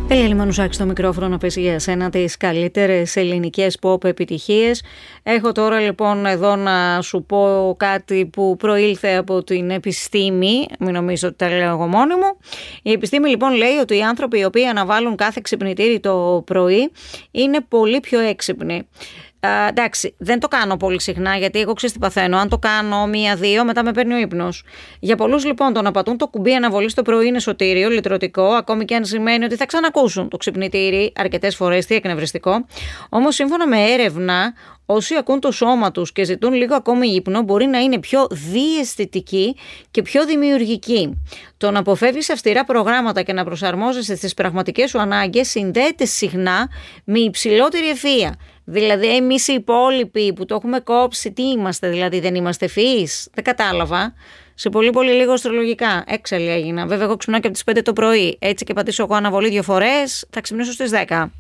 Ελένη Μανουσάκη στο μικρόφωνο να πέσει για σένα τις καλύτερες ελληνικές pop επιτυχίες. Έχω τώρα λοιπόν εδώ να σου πω κάτι που προήλθε από την επιστήμη, μην νομίζω ότι τα λέω εγώ μόνη μου. Η επιστήμη λοιπόν λέει ότι οι άνθρωποι οι οποίοι αναβάλουν κάθε ξυπνητήρι το πρωί είναι πολύ πιο έξυπνοι. Εντάξει, δεν το κάνω πολύ συχνά γιατί εγώ ξέρεις τι παθαίνω. Αν το κάνω 1-2, μετά με παίρνει ο ύπνος. Για πολλούς λοιπόν το να πατούν το κουμπί αναβολής το πρωί είναι σωτήριο, λυτρωτικό, ακόμη και αν σημαίνει ότι θα ξανακούσουν το ξυπνητήρι αρκετές φορές, τι εκνευριστικό. Όμως σύμφωνα με έρευνα, όσοι ακούν το σώμα τους και ζητούν λίγο ακόμη ύπνο μπορεί να είναι πιο διαισθητικοί και πιο δημιουργικοί. Το να αποφεύγεις αυστηρά προγράμματα και να προσαρμόζεσαι στις πραγματικές σου ανάγκες συνδέεται συχνά με υψηλότερη ευφυΐα. Δηλαδή εμείς οι υπόλοιποι που το έχουμε κόψει, τι είμαστε, δηλαδή δεν είμαστε ευφυείς? Δεν κατάλαβα. Σε πολύ πολύ λίγο αστρολογικά. Έξαλλη έγινα. Βέβαια εγώ ξυπνάω και από τις 5 το πρωί. Έτσι και πατήσω εγώ αναβολή 2 φορές, θα ξυπνήσω στις 10.